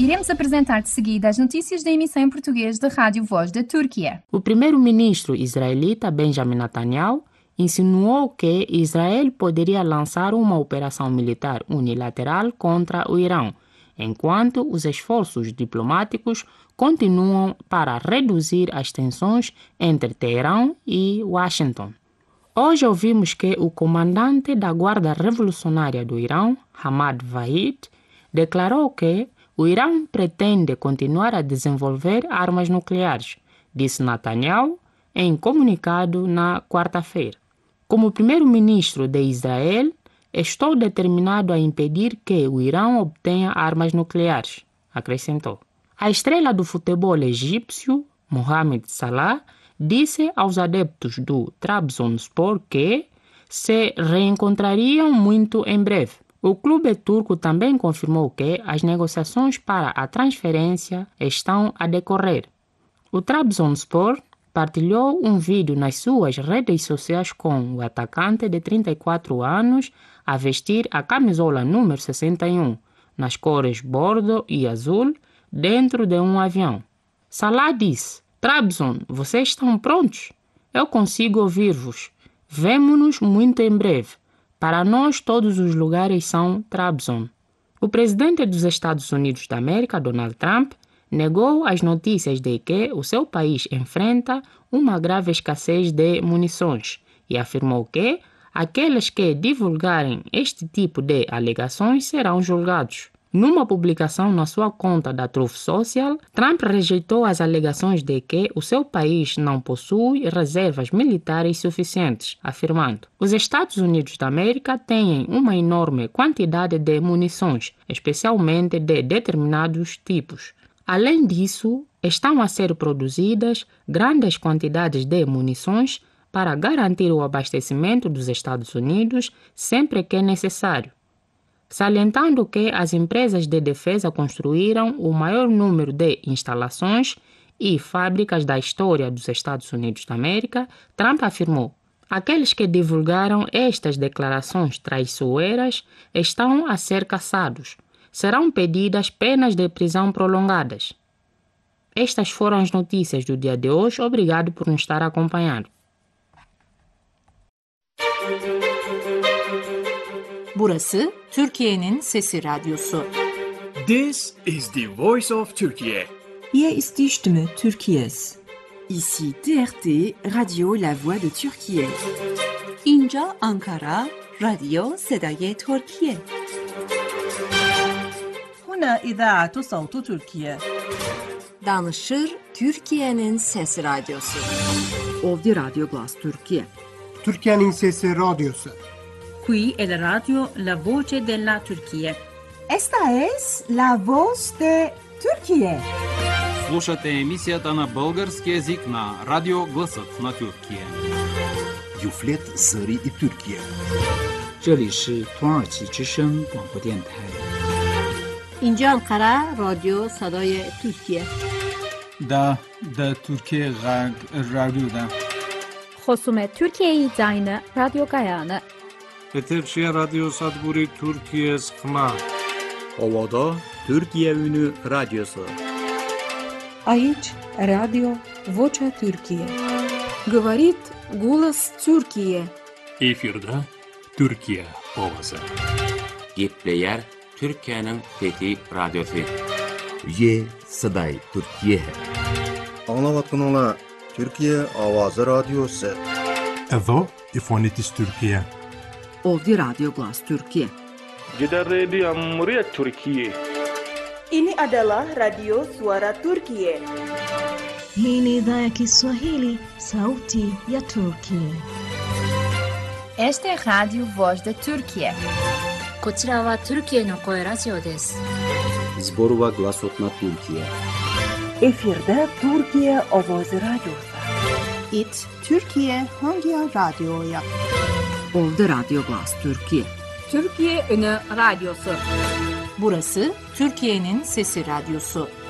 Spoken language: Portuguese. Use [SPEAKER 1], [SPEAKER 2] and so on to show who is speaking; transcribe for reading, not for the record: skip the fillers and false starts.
[SPEAKER 1] Iremos apresentar de seguida as notícias da emissão em português da Rádio Voz da Turquia.
[SPEAKER 2] O primeiro-ministro israelita Benjamin Netanyahu insinuou que Israel poderia lançar uma operação militar unilateral contra o Irão, enquanto os esforços diplomáticos continuam para reduzir as tensões entre Teherão e Washington. Hoje ouvimos que o comandante da Guarda Revolucionária do Irão, Hamad Vahid, declarou que o Irão pretende continuar a desenvolver armas nucleares, disse Netanyahu em comunicado na quarta-feira. Como primeiro-ministro de Israel, estou determinado a impedir que o Irão obtenha armas nucleares, acrescentou. A estrela do futebol egípcio, Mohamed Salah, disse aos adeptos do Trabzonspor que se reencontrariam muito em breve. O clube turco também confirmou que as negociações para a transferência estão a decorrer. O Trabzonspor partilhou um vídeo nas suas redes sociais com o atacante de 34 anos a vestir a camisola número 61, nas cores bordo e azul, dentro de um avião. Salah disse: Trabzon, vocês estão prontos? Eu consigo ouvir-vos. Vemo-nos muito em breve. Para nós, todos os lugares são Trabzon. O presidente dos Estados Unidos da América, Donald Trump, negou as notícias de que o seu país enfrenta uma grave escassez de munições e afirmou que aqueles que divulgarem este tipo de alegações serão julgados. Numa publicação na sua conta da Truth Social, Trump rejeitou as alegações de que o seu país não possui reservas militares suficientes, afirmando: os Estados Unidos da América têm uma enorme quantidade de munições, especialmente de determinados tipos. Além disso, estão a ser produzidas grandes quantidades de munições para garantir o abastecimento dos Estados Unidos sempre que necessário. Salientando que as empresas de defesa construíram o maior número de instalações e fábricas da história dos Estados Unidos da América, Trump afirmou: aqueles que divulgaram estas declarações traiçoeiras estão a ser caçados. Serão pedidas penas de prisão prolongadas. Estas foram as notícias do dia de hoje. Obrigado por nos estar acompanhando.
[SPEAKER 3] Burası Türkiye'nin Sesi Radyosu.
[SPEAKER 4] This is the voice of Turkey.
[SPEAKER 5] Hier ist die Stimme Türkiye's.
[SPEAKER 6] Ici TRT, Radio La Voix de Türkiye.
[SPEAKER 3] اینجا Ankara, رادیو صدای ترکیه.
[SPEAKER 5] هنا إذاعة صوت تركيا.
[SPEAKER 7] Danışır Türkiye'nin Sesi Radyosu.
[SPEAKER 6] Ovdi Radio Glas Türkiye.
[SPEAKER 8] Türkiye'nin Sesi Radyosu.
[SPEAKER 5] Qui è la radio La Voce della Turquía.
[SPEAKER 9] Esta es La Voz de Turquía.
[SPEAKER 10] Слушате емисията на български език на Радио Гласът на Türkiye.
[SPEAKER 11] Юфлет Зări и Türkiye.
[SPEAKER 12] 这里是土耳其之声广播电台。
[SPEAKER 13] اینجا انقره رادیو صدای ترکیه.
[SPEAKER 14] دا ترکیه رادیو دا.
[SPEAKER 15] خصوم ترکیه زاین رادیو گایانه.
[SPEAKER 16] Eterşehir Radyo Sadburi Türkiye Sıkma.
[SPEAKER 17] Ovada Türkiye Ünü Radyosu.
[SPEAKER 18] Aici Radio Vocea Türkiye.
[SPEAKER 19] Говорит голос Türkiye.
[SPEAKER 20] Efirde Türkiye Ovası.
[SPEAKER 21] Gepleyer Türkiye'nin Fethi Radyosu.
[SPEAKER 11] Ye Saday Türkiye.
[SPEAKER 22] Anlavatkanlar Türkiye Avazı Radyosu.
[SPEAKER 23] Evo İfonitis Türkiye.
[SPEAKER 6] Ovdi Radio Glas Türkiye.
[SPEAKER 24] Gidan Radio Muryat Türkiye.
[SPEAKER 25] Ini adalah Radio Suara Turkiye.
[SPEAKER 26] Hii ni idhaa ya Kiswahili, Sauti ya Turkiye.
[SPEAKER 1] Esta é Radio Voz da Turkiye.
[SPEAKER 27] こちらはトルキエの声ラジオです。
[SPEAKER 17] Zborova Glasot na Türkiye.
[SPEAKER 25] Efirde Türkiye Ovoz Radyosu.
[SPEAKER 28] It Türkiye Hangi Radyo'ya?
[SPEAKER 6] Ovdi Radio Glas Türkiye.
[SPEAKER 3] Türkiye Ünü Radyosu. Burası Türkiye'nin Sesi Radyosu.